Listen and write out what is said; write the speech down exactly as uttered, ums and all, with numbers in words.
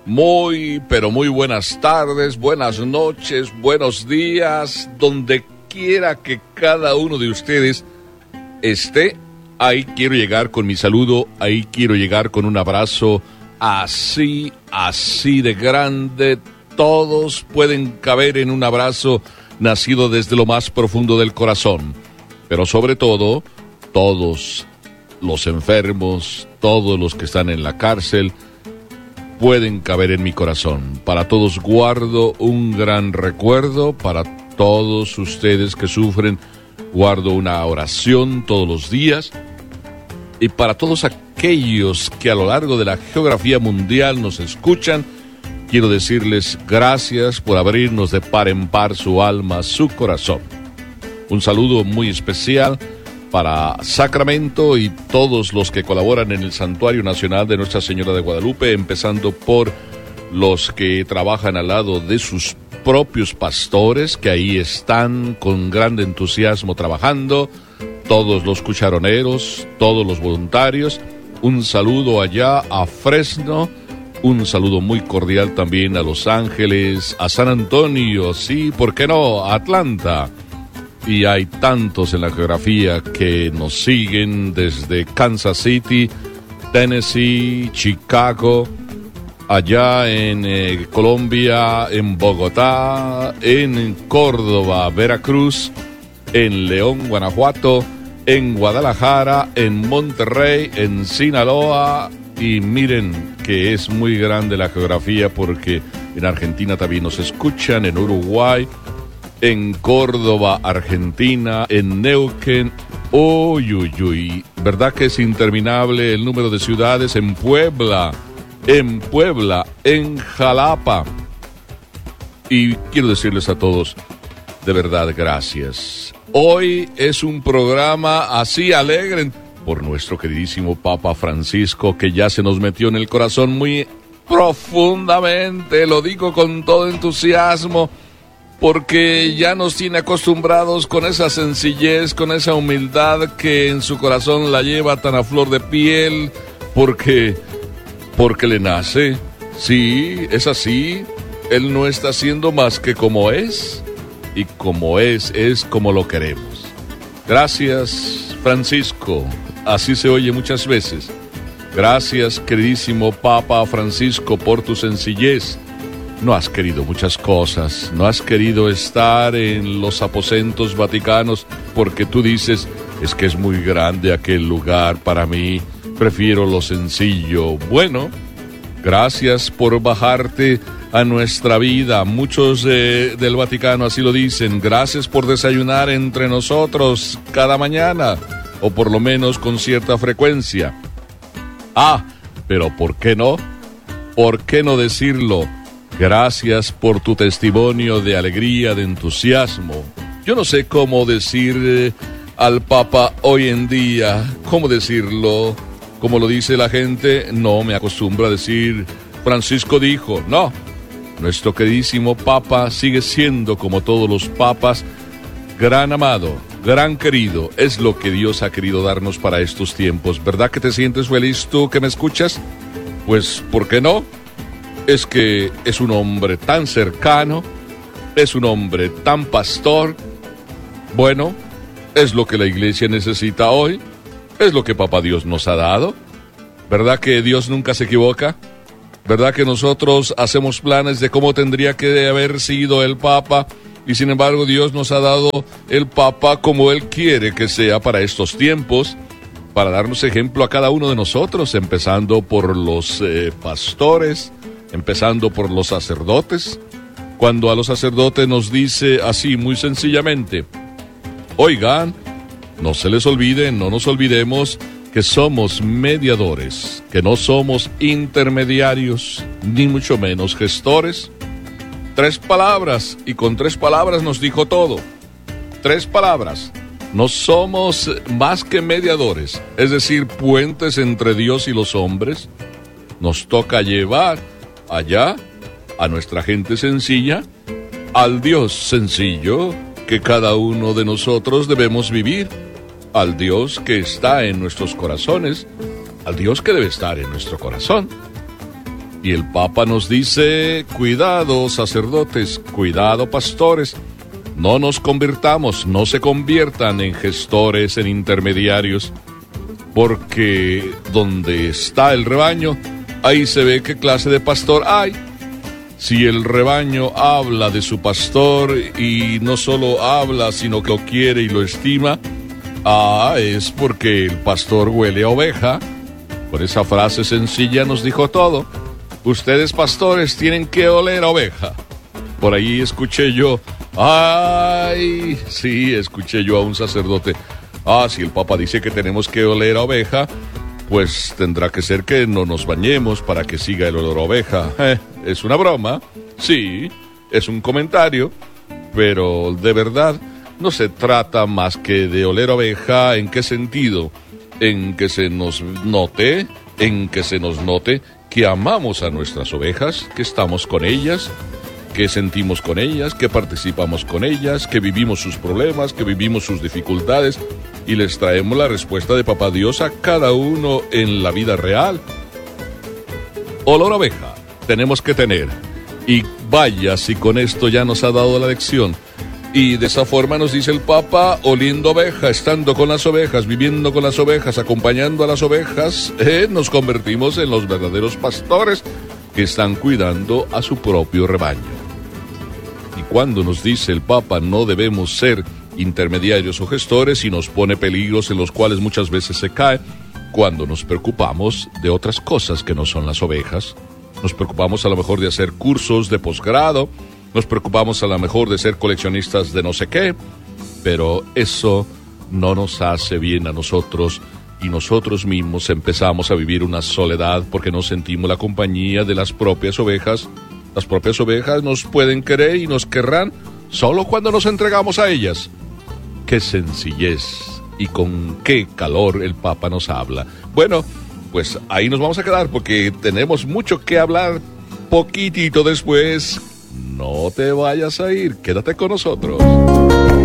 Muy, pero muy buenas tardes, buenas noches, buenos días, donde quiera que cada uno de ustedes esté. Ahí quiero llegar con mi saludo, ahí quiero llegar con un abrazo así, así de grande. Todos pueden caber en un abrazo nacido desde lo más profundo del corazón. Pero sobre todo, todos los enfermos, todos los que están en la cárcel, pueden caber en mi corazón. Para todos guardo un gran recuerdo, para todos ustedes que sufren, guardo una oración todos los días. Y para todos aquellos que a lo largo de la geografía mundial nos escuchan, quiero decirles gracias por abrirnos de par en par su alma, su corazón. Un saludo muy especial para Sacramento y todos los que colaboran en el Santuario Nacional de Nuestra Señora de Guadalupe, empezando por los que trabajan al lado de sus propios pastores, que ahí están con gran entusiasmo trabajando, todos los cucharoneros, todos los voluntarios. Un saludo allá a Fresno, un saludo muy cordial también a Los Ángeles, a San Antonio, sí, ¿por qué no?, a Atlanta. Y hay tantos en la geografía que nos siguen desde Kansas City, Tennessee, Chicago, allá en eh, Colombia, en Bogotá, en Córdoba, Veracruz, en León, Guanajuato, en Guadalajara, en Monterrey, en Sinaloa. Y miren que es muy grande la geografía porque en Argentina también nos escuchan, en Uruguay, en Córdoba, Argentina, en Neuquén. Uy, uy, uy, ¿verdad que es interminable el número de ciudades? En Puebla, en Puebla, en Jalapa. Y quiero decirles a todos, de verdad, gracias. Hoy es un programa así alegre por nuestro queridísimo Papa Francisco, que ya se nos metió en el corazón muy profundamente, lo digo con todo entusiasmo, porque ya nos tiene acostumbrados con esa sencillez, con esa humildad que en su corazón la lleva tan a flor de piel, porque, porque le nace. Sí, es así. Él no está haciendo más que como es, y como es, es como lo queremos. Gracias, Francisco. Así se oye muchas veces. Gracias, queridísimo Papa Francisco, por tu sencillez. No has querido muchas cosas, no has querido estar en los aposentos vaticanos porque tú dices, es que es muy grande aquel lugar para mí, prefiero lo sencillo. Bueno, gracias por bajarte a nuestra vida. Muchos eh, del Vaticano así lo dicen. Gracias por desayunar entre nosotros cada mañana, o por lo menos con cierta frecuencia. Ah, pero ¿por qué no? ¿Por qué no decirlo? Gracias por tu testimonio de alegría, de entusiasmo. Yo no sé cómo decir eh, al Papa hoy en día, cómo decirlo, como lo dice la gente. No me acostumbro a decir, Francisco dijo, no. Nuestro queridísimo Papa sigue siendo, como todos los papas, gran amado, gran querido. Es lo que Dios ha querido darnos para estos tiempos. ¿Verdad que te sientes feliz tú que me escuchas? Pues, ¿por qué no? Es que es un hombre tan cercano, es un hombre tan pastor. Bueno, es lo que la iglesia necesita hoy, es lo que Papá Dios nos ha dado. ¿Verdad que Dios nunca se equivoca? ¿Verdad que nosotros hacemos planes de cómo tendría que haber sido el Papa? Y sin embargo Dios nos ha dado el Papa como Él quiere que sea para estos tiempos, para darnos ejemplo a cada uno de nosotros, empezando por los eh, pastores, empezando por los sacerdotes. Cuando a los sacerdotes nos dice así muy sencillamente, oigan, no se les olvide, no nos olvidemos que somos mediadores, que no somos intermediarios, ni mucho menos gestores. Tres palabras, y con tres palabras nos dijo todo. Tres palabras. No somos más que mediadores, es decir, puentes entre Dios y los hombres. Nos toca llevar allá a nuestra gente sencilla al Dios sencillo que cada uno de nosotros debemos vivir, al Dios que está en nuestros corazones, al Dios que debe estar en nuestro corazón. Y el Papa nos dice, cuidado sacerdotes, cuidado pastores, no nos convirtamos, no se conviertan en gestores, en intermediarios, porque donde está el rebaño, ahí se ve qué clase de pastor hay. Si el rebaño habla de su pastor y no solo habla, sino que lo quiere y lo estima, ah, es porque el pastor huele a oveja. Por esa frase sencilla nos dijo todo. Ustedes pastores tienen que oler a oveja. Por ahí escuché yo, ay, sí, escuché yo a un sacerdote. Ah, si el Papa dice que tenemos que oler a oveja, pues tendrá que ser que no nos bañemos para que siga el olor a oveja. Eh, es una broma, sí, es un comentario, pero de verdad no se trata más que de oler a oveja. ¿En qué sentido? En que se nos note, en que se nos note que amamos a nuestras ovejas, que estamos con ellas, que sentimos con ellas, que participamos con ellas, que vivimos sus problemas, que vivimos sus dificultades y les traemos la respuesta de Papá Dios a cada uno en la vida real. Olor a oveja tenemos que tener, y vaya si con esto ya nos ha dado la lección. Y de esa forma nos dice el Papa, oliendo oveja, estando con las ovejas, viviendo con las ovejas, acompañando a las ovejas, eh, nos convertimos en los verdaderos pastores que están cuidando a su propio rebaño. Y cuando nos dice el Papa no debemos ser intermediarios o gestores, y nos pone peligros en los cuales muchas veces se cae cuando nos preocupamos de otras cosas que no son las ovejas. Nos preocupamos a lo mejor de hacer cursos de posgrado, nos preocupamos a lo mejor de ser coleccionistas de no sé qué, pero eso no nos hace bien a nosotros, y nosotros mismos empezamos a vivir una soledad porque no sentimos la compañía de las propias ovejas. Las propias ovejas nos pueden querer y nos querrán solo cuando nos entregamos a ellas. Qué sencillez y con qué calor el Papa nos habla. Bueno, pues ahí nos vamos a quedar porque tenemos mucho que hablar poquitito después. No te vayas a ir, quédate con nosotros.